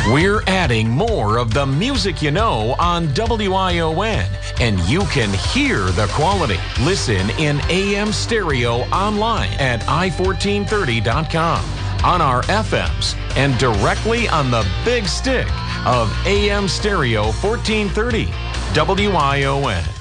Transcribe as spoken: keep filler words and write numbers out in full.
We're adding more of the music you know on W I O N, and you can hear the quality. Listen in A M stereo online at i fourteen thirty dot com, on our F Ms, and directly on the big stick of A M stereo fourteen thirty, W I O N.